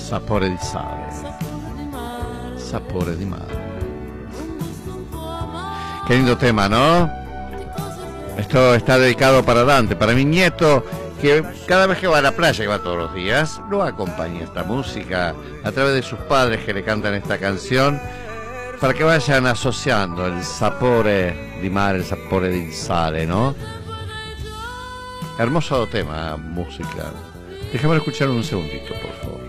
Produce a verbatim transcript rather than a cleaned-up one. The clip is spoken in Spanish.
Sapore di sale, sapore di mare. Qué lindo tema, ¿no? Esto está dedicado para Dante, para mi nieto, que cada vez que va a la playa, que va todos los días, lo acompaña esta música a través de sus padres que le cantan esta canción, para que vayan asociando el sapore di mare, el sapore di sale, ¿no? Hermoso tema, música. Déjame escuchar un segundito, por favor.